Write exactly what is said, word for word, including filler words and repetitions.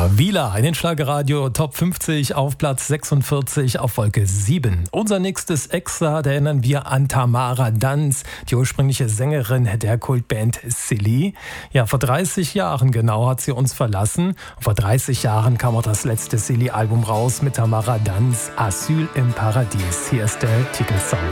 Ja, Vila in den Schlagerradio Top fünfzig auf Platz sechsundvierzig auf Wolke sieben. Unser nächstes Extra, da erinnern wir an Tamara Danz, die ursprüngliche Sängerin der Kultband Silly. Ja, vor dreißig Jahren genau hat sie uns verlassen. Und vor dreißig Jahren kam auch das letzte Silly-Album raus mit Tamara Danz, Asyl im Paradies. Hier ist der Titelsong.